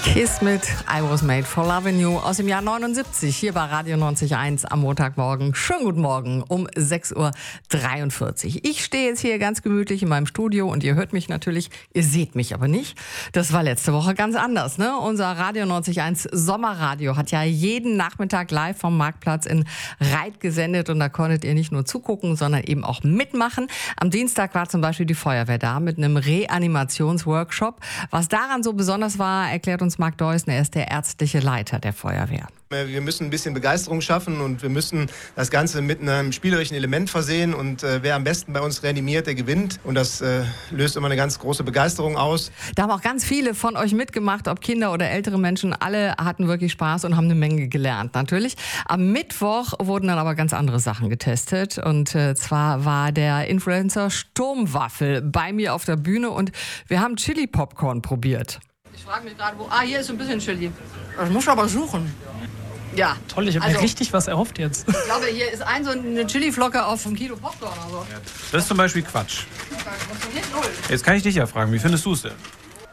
Kiss mit I Was Made for Loving You aus dem Jahr 79 hier bei Radio 90.1 am Montagmorgen. Schönen guten Morgen um 6.43 Uhr. Ich stehe jetzt hier ganz gemütlich in meinem Studio und ihr hört mich natürlich, ihr seht mich aber nicht. Das war letzte Woche ganz anders, ne? Unser Radio 90.1 Sommerradio hat ja jeden Nachmittag live vom Marktplatz in Reit gesendet und da konntet ihr nicht nur zugucken, sondern eben auch mitmachen. Am Dienstag war zum Beispiel die Feuerwehr da mit einem Reanimationsworkshop. Was daran so besonders war, erklärt uns Marc Deusner, er ist der ärztliche Leiter der Feuerwehr. Wir müssen ein bisschen Begeisterung schaffen und wir müssen das Ganze mit einem spielerischen Element versehen und wer am besten bei uns reanimiert, der gewinnt und das löst immer eine ganz große Begeisterung aus. Da haben auch ganz viele von euch mitgemacht, ob Kinder oder ältere Menschen, alle hatten wirklich Spaß und haben eine Menge gelernt natürlich. Am Mittwoch wurden dann aber ganz andere Sachen getestet und zwar war der Influencer Sturmwaffel bei mir auf der Bühne und wir haben Chili-Popcorn probiert. Ich frage mich gerade, wo... hier ist ein bisschen Chili. Das muss ich aber suchen. Ja. Toll, ich habe mir richtig was erhofft jetzt. Ich glaube, hier ist so eine Chili-Flocke auf ein Kilo Popcorn oder so. Das ist zum Beispiel Quatsch. Das funktioniert null. Jetzt kann ich dich ja fragen, wie findest du es denn?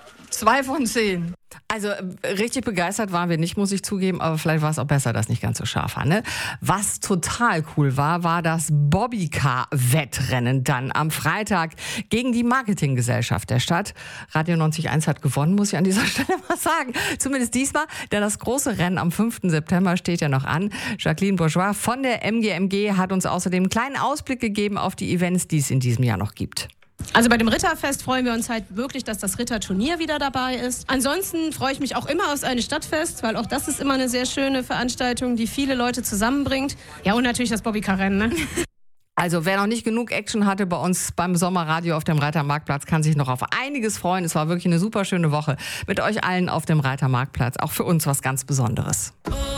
2 von 10. Also richtig begeistert waren wir nicht, muss ich zugeben, aber vielleicht war es auch besser, dass nicht ganz so scharf war. Ne? Was total cool war das Bobbycar-Wettrennen dann am Freitag gegen die Marketinggesellschaft der Stadt. Radio 90.1 hat gewonnen, muss ich an dieser Stelle mal sagen. Zumindest diesmal, denn das große Rennen am 5. September steht ja noch an. Jacqueline Bourgeois von der MGMG hat uns außerdem einen kleinen Ausblick gegeben auf die Events, die es in diesem Jahr noch gibt. Also bei dem Ritterfest freuen wir uns halt wirklich, dass das Ritterturnier wieder dabei ist. Ansonsten freue ich mich auch immer aufs eine Stadtfest, weil auch das ist immer eine sehr schöne Veranstaltung, die viele Leute zusammenbringt. Ja, und natürlich das Bobbycar-Rennen, ne? Also wer noch nicht genug Action hatte bei uns beim Sommerradio auf dem Reiter Marktplatz, kann sich noch auf einiges freuen. Es war wirklich eine super schöne Woche mit euch allen auf dem Reiter Marktplatz. Auch für uns was ganz Besonderes.